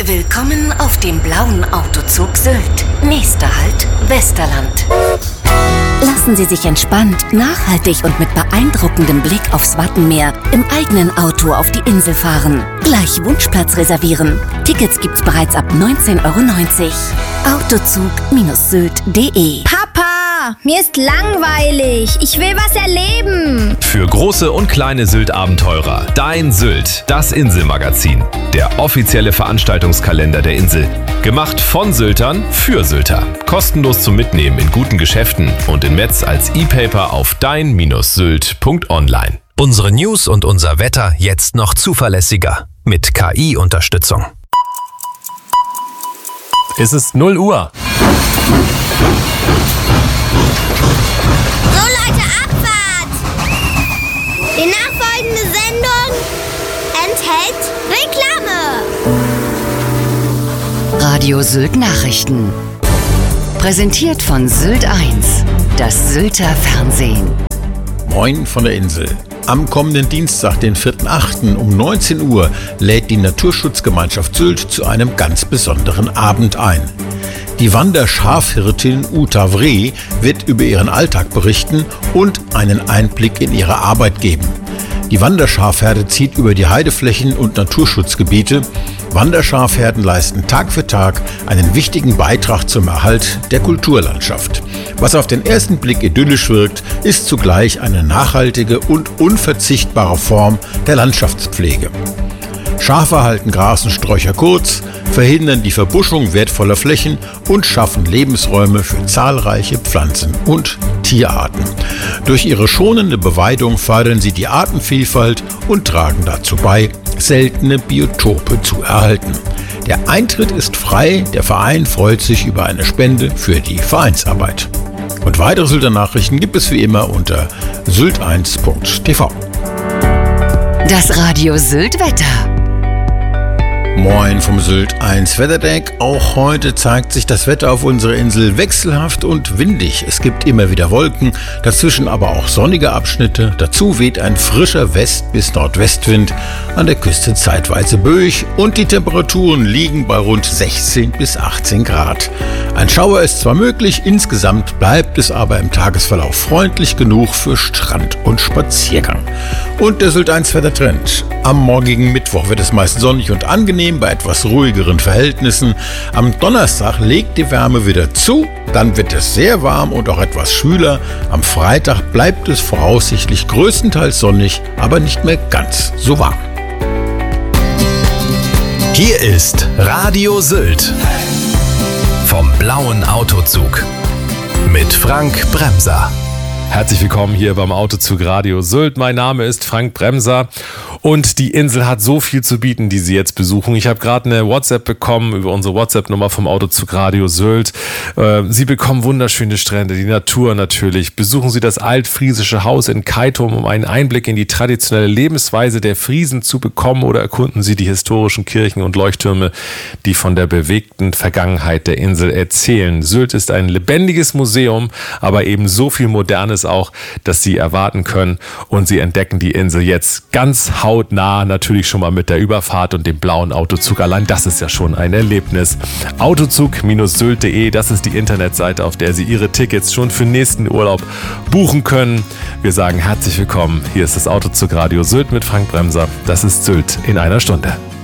Willkommen auf dem blauen Autozug Sylt. Nächster Halt, Westerland. Lassen Sie sich entspannt, nachhaltig und mit beeindruckendem Blick aufs Wattenmeer im eigenen Auto auf die Insel fahren. Gleich Wunschplatz reservieren. Tickets gibt's bereits ab 19,90 €. Autozug-sylt.de. Papa, mir ist langweilig. Ich will was erleben. Für große und kleine Sylt-Abenteurer. Dein Sylt, das Inselmagazin. Der offizielle Veranstaltungskalender der Insel. Gemacht von Syltern für Sylter. Kostenlos zum Mitnehmen in guten Geschäften und in Metz als E-Paper auf dein-sylt.online. Unsere News und unser Wetter jetzt noch zuverlässiger. Mit KI-Unterstützung. Es ist 0 Uhr. So Leute, Abfahrt! Die nachfolgende Sendung enthält Reklame. Radio Sylt Nachrichten. Präsentiert von Sylt 1, das Sylter Fernsehen. Moin von der Insel. Am kommenden Dienstag, den 4.8. um 19 Uhr, lädt die Naturschutzgemeinschaft Sylt zu einem ganz besonderen Abend ein. Die Wanderschafhirtin Uta Vree wird über ihren Alltag berichten und einen Einblick in ihre Arbeit geben. Die Wanderschafherde zieht über die Heideflächen und Naturschutzgebiete. Wanderschafherden leisten Tag für Tag einen wichtigen Beitrag zum Erhalt der Kulturlandschaft. Was auf den ersten Blick idyllisch wirkt, ist zugleich eine nachhaltige und unverzichtbare Form der Landschaftspflege. Schafe halten Gras und Sträucher kurz, verhindern die Verbuschung wertvoller Flächen und schaffen Lebensräume für zahlreiche Pflanzen- und Tierarten. Durch ihre schonende Beweidung fördern sie die Artenvielfalt und tragen dazu bei, seltene Biotope zu erhalten. Der Eintritt ist frei, der Verein freut sich über eine Spende für die Vereinsarbeit. Und weitere Sylter Nachrichten gibt es wie immer unter sylt1.tv. Das Radio Sylt Wetter. Moin vom Sylt 1 Wetterdeck. Auch heute zeigt sich das Wetter auf unserer Insel wechselhaft und windig. Es gibt immer wieder Wolken, dazwischen aber auch sonnige Abschnitte. Dazu weht ein frischer West- bis Nordwestwind, an der Küste zeitweise böig und die Temperaturen liegen bei rund 16 bis 18 Grad. Ein Schauer ist zwar möglich, insgesamt bleibt es aber im Tagesverlauf freundlich genug für Strand und Spaziergang. Und der Sylt 1 Wettertrend. Am morgigen Mittwoch wird es meist sonnig und angenehm bei etwas ruhigeren Verhältnissen. Am Donnerstag legt die Wärme wieder zu, dann wird es sehr warm und auch etwas schwüler. Am Freitag bleibt es voraussichtlich größtenteils sonnig, aber nicht mehr ganz so warm. Hier ist Radio Sylt. Vom blauen Autozug. Mit Frank Bremser. Herzlich willkommen hier beim Autozug Radio Sylt. Mein Name ist Frank Bremser und die Insel hat so viel zu bieten, die Sie jetzt besuchen. Ich habe gerade eine WhatsApp bekommen über unsere WhatsApp-Nummer vom Autozug Radio Sylt. Sie bekommen wunderschöne Strände, die Natur natürlich. Besuchen Sie das altfriesische Haus in Keitum, um einen Einblick in die traditionelle Lebensweise der Friesen zu bekommen, oder erkunden Sie die historischen Kirchen und Leuchttürme, die von der bewegten Vergangenheit der Insel erzählen. Sylt ist ein lebendiges Museum, aber eben so viel Modernes auch, dass Sie erwarten können, und Sie entdecken die Insel jetzt ganz hautnah, natürlich schon mal mit der Überfahrt und dem blauen Autozug. Allein das ist ja schon ein Erlebnis. Autozug-sylt.de, das ist die Internetseite, auf der Sie Ihre Tickets schon für den nächsten Urlaub buchen können. Wir sagen herzlich willkommen. Hier ist das Autozug Radio Sylt mit Frank Bremser. Das ist Sylt in einer Stunde.